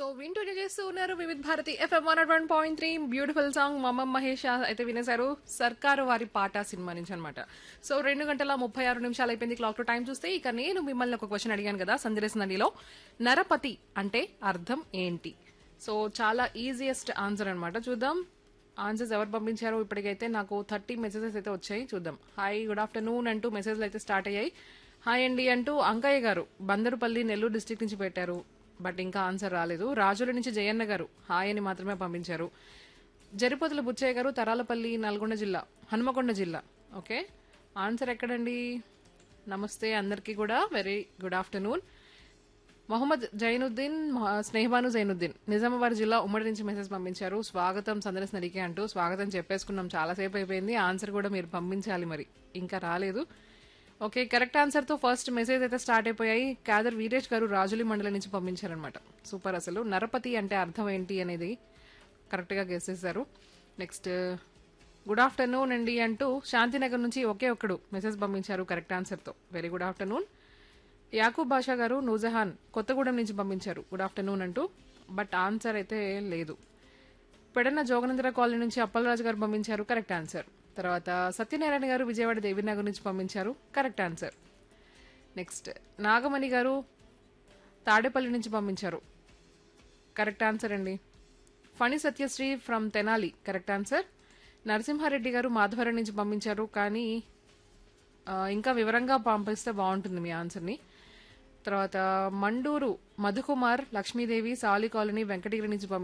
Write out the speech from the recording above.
వింటూనే చేస్తూ ఉన్నారు వివిధ Bharati FM 101.3 beautiful song మమ్మమ్ Mahesh అయితే వినేశారు సర్కారు వారి పాట సినిమా నుంచి అనమాట. సో 2 గంటల 36 నిమిషాలు అయిపోయింది క్లాక్ లో టైం చూస్తే. ఇక నేను మిమ్మల్ని ఒక క్వశ్చన్ అడిగాను కదా సందేశ్ నదిలో నరపతి అంటే అర్థం ఏంటి? సో చాలా ఈజియెస్ట్ ఆన్సర్ అనమాట. చూద్దాం ఆన్సర్స్ ఎవరు పంపించారో. ఇప్పటికైతే నాకు 30 మెసేజెస్ అయితే వచ్చాయి. చూద్దాం. హాయ్ గుడ్ ఆఫ్టర్నూన్ అంటూ మెసేజ్లు అయితే స్టార్ట్ అయ్యాయి. హాయ్ అండి అంటూ అంకయ్య గారు బందరుపల్లి నెల్లూరు డిస్ట్రిక్ట్ నుంచి పెట్టారు. బట్ ఇంకా ఆన్సర్ రాలేదు. రాజుల నుంచి జయన్న గారు హాయ్ అని మాత్రమే పంపించారు. జరిపోతుల బుచ్చయ్య గారు తరాలపల్లి నల్గొండ జిల్లా హనుమకొండ జిల్లా. ఓకే ఆన్సర్ ఎక్కడండి? నమస్తే అందరికీ కూడా very good afternoon. Mohammed Zainuddin Sneha Banu Zainuddin Nizamabad జిల్లా ఉమ్మడి నుంచి మెసేజ్ పంపించారు. స్వాగతం సందర్శ నడికే అంటూ స్వాగతం చెప్పేసుకున్నాం. చాలాసేపు అయిపోయింది. ఆన్సర్ కూడా మీరు పంపించాలి, మరి ఇంకా రాలేదు. ఓకే కరెక్ట్ ఆన్సర్ తో ఫస్ట్ మెసేజ్ అయితే స్టార్ట్ అయిపోయాయి. కాదర్ వీరేష్ గారు రాజులి మండలం నుంచి పంపించారనమాట. సూపర్. అసలు నరపతి అంటే అర్థం ఏంటి అనేది కరెక్ట్ గా గెస్ చేశారు. నెక్స్ట్ గుడ్ ఆఫ్టర్నూన్ అండి అంటూ శాంతినగర్ నుంచి ఒకే ఒక్కడు మెసేజ్ పంపించారు కరెక్ట్ ఆన్సర్ తో. Very good afternoon. యాకూబ్ బాషా గారు నూజహాన్ కొత్తగూడెం నుంచి పంపించారు గుడ్ ఆఫ్టర్నూన్ అంటూ. బట్ ఆన్సర్ అయితే లేదు. పెడన్న జోగనందర కాలనీ నుంచి అప్పలరాజు గారు పంపించారు కరెక్ట్ ఆన్సర్. తర్వాత సత్యనారాయణ గారు విజయవాడ దేవినగర్ నుంచి పంపించారు కరెక్ట్ ఆన్సర్. నెక్స్ట్ నాగమణి గారు తాడేపల్లి నుంచి పంపించారు కరెక్ట్ ఆన్సర్ అండి. Phani Satyasri from Tenali correct answer. Narasimha Reddy గారు మాధవరం నుంచి పంపించారు, కానీ ఇంకా వివరంగా పంపిస్తే బాగుంటుంది మీ ఆన్సర్ని. తర్వాత మండూరు మధుకుమార్ లక్ష్మీదేవి సాలి కాలనీ వెంకటగిరి నుంచి